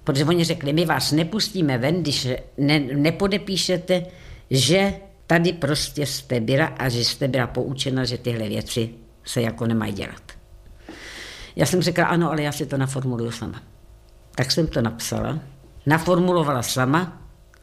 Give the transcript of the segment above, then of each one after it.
Protože oni řekli, my vás nepustíme ven, když nepodepíšete, že tady prostě jste byla a že jste byla poučena, že tyhle věci se jako nemají dělat. Já jsem řekla, ano, ale já si to naformuluju sama. Tak jsem to napsala, naformulovala sama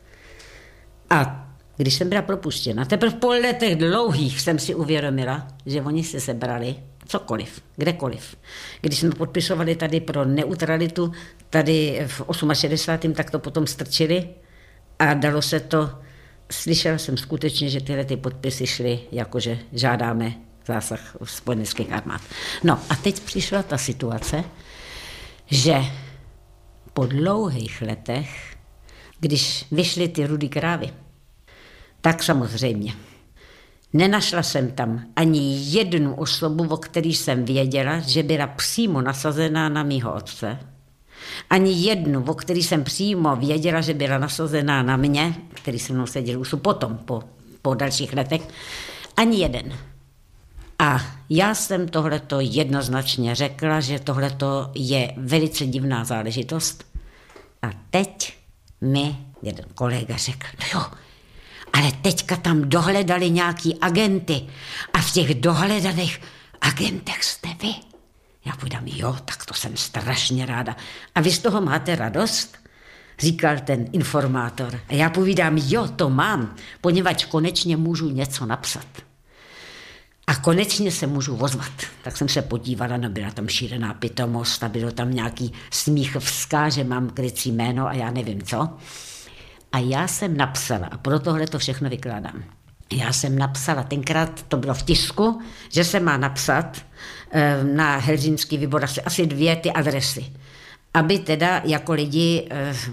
a když jsem byla propuštěna, teprve po letech dlouhých jsem si uvědomila, že oni si sebrali cokoliv, kdekoliv. Když jsme podpisovali tady pro neutralitu, tady v 68. tak to potom strčili a dalo se to, slyšela jsem skutečně, že tyhle ty podpisy šly, jakože žádáme zásah spojeneckých armád. No a teď přišla ta situace, že po dlouhých letech, když vyšly ty rudý krávy, tak samozřejmě nenašla jsem tam ani jednu osobu, o který jsem věděla, že byla přímo nasazená na mýho otce. Ani jednu, o který jsem přímo věděla, že byla nasazená na mě, který se mnou seděl už potom, po dalších letech. Ani jeden. A já jsem tohleto jednoznačně řekla, že tohleto je velice divná záležitost. A teď mi jeden kolega řekl, no jo, ale teďka tam dohledali nějaký agenty a v těch dohledaných agentech jste vy. Já povídám, jo, tak to jsem strašně ráda. A vy z toho máte radost? Říkal ten informátor. A já povídám, jo, to mám, poněvadž konečně můžu něco napsat. A konečně se můžu ozvat. Tak jsem se podívala, no byla tam šílená pitomost a bylo tam nějaký smíchovská, že mám krycí jméno a já nevím co. A já jsem napsala, a pro tohle to všechno vykládám. Já jsem napsala, tenkrát to bylo v tisku, že se má napsat na Helsinský výbor asi 2 ty adresy, aby teda jako lidi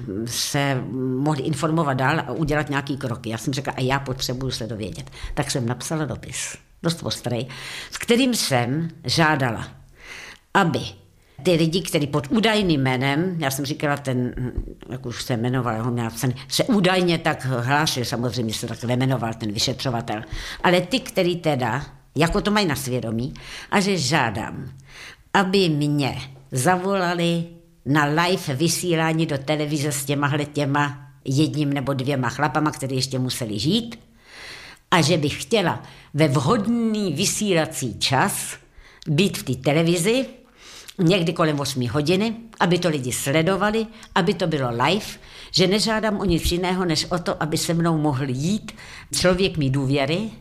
se mohli informovat dál a udělat nějaký kroky. Já jsem řekla, a já potřebuju se dovědět. Tak jsem napsala dopis, dost ostrý, v kterým jsem žádala, aby ty lidi, kteří pod údajným jménem, já jsem říkala ten, jak už se jmenoval, se údajně tak hlásil, samozřejmě se tak nemenoval ten vyšetřovatel, ale ty, který teda, jako to mají na svědomí, a že žádám, aby mě zavolali na live vysílání do televize s těma jedním nebo 2 chlapama, kteří ještě museli žít, a že bych chtěla ve vhodný vysílací čas být v té televizi, někdy kolem 8 hodiny, aby to lidi sledovali, aby to bylo live, že nežádám o nic jiného, než o to, aby se mnou mohl jít člověk mý důvěry,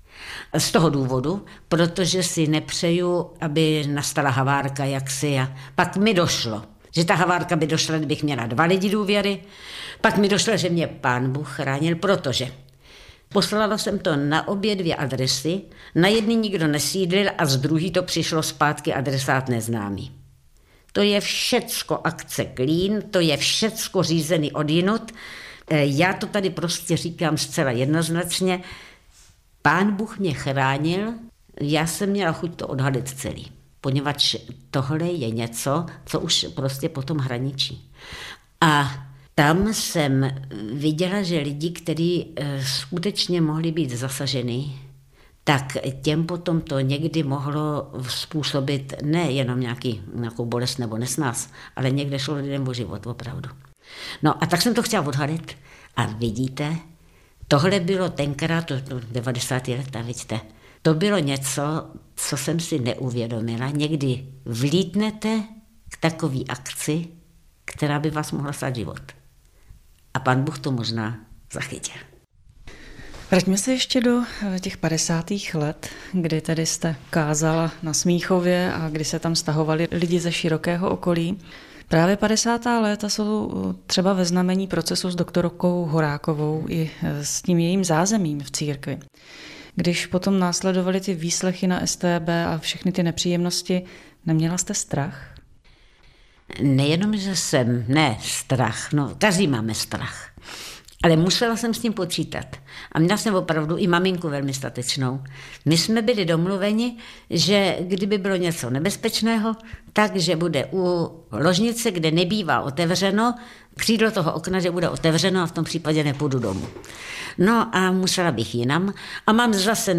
z toho důvodu, protože si nepřeju, aby nastala havárka jaksi. A pak mi došlo, že ta havárka by došla, kdybych měla 2 lidi důvěry, pak mi došlo, že mě Pán Bůh chránil, protože poslala jsem to na obě 2 adresy, na jedný nikdo nesídlil a z druhý to přišlo zpátky adresát neznámý. To je všecko akce Clean, to je všecko řízený odjinud. Já to tady prostě říkám zcela jednoznačně. Pán Bůh mě chránil, já jsem měla chuť to odhalit celý, poněvadž tohle je něco, co už prostě potom hraničí. A tam jsem viděla, že lidi, kteří skutečně mohli být zasaženi, tak těm potom to někdy mohlo způsobit nejenom nějakou bolest nebo nesnás, ale někde šlo lidem o život opravdu. No a tak jsem to chtěla odhalit a vidíte, tohle bylo tenkrát, to 90. leta, vidíte, to bylo něco, co jsem si neuvědomila. Někdy vlítnete k takové akci, která by vás mohla stát život. A Pán Bůh to možná zachytil. Vraťme se ještě do těch 50. let, kdy tedy jste kázala na Smíchově a kdy se tam stahovali lidi ze širokého okolí. Právě 50. léta jsou třeba ve znamení procesu s doktorkou Horákovou i s tím jejím zázemím v církvi. Když potom následovaly ty výslechy na STB a všechny ty nepříjemnosti, neměla jste strach? Nejenom, že strach, každý máme strach. Ale musela jsem s tím počítat. A měla jsem opravdu i maminku velmi statečnou. My jsme byli domluveni, že kdyby bylo něco nebezpečného, takže bude u ložnice, kde nebývá otevřeno, křídlo toho okna, že bude otevřeno a v tom případě nepůjdu domů. No a musela bych jinam. A mám zase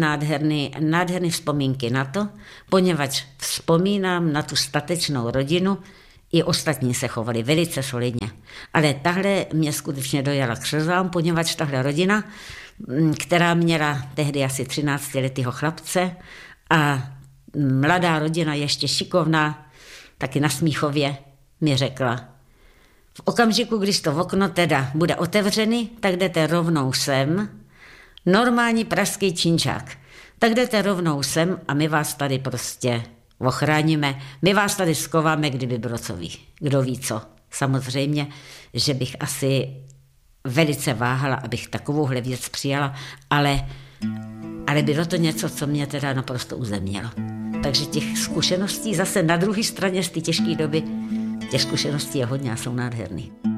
nádherný vzpomínky na to, poněvadž vzpomínám na tu statečnou rodinu, i ostatní se chovali velice solidně. Ale tahle mě skutečně dojala k slzám, poněvadž tahle rodina, která měla tehdy asi 13letého chlapce a mladá rodina, ještě šikovná, taky na Smíchově, mi řekla, v okamžiku, když to okno teda bude otevřený, tak jdete rovnou sem, normální pražský činčák, tak jdete rovnou sem a my vás tady prostě ochráníme, my vás tady skováme, kdyby bylo co ví, kdo ví co. Samozřejmě, že bych asi velice váhala, abych takovouhle věc přijala, ale bylo to něco, co mě teda naprosto uzemnilo. Takže těch zkušeností zase na druhé straně z té těžké doby, těch zkušeností je hodně a jsou nádherný.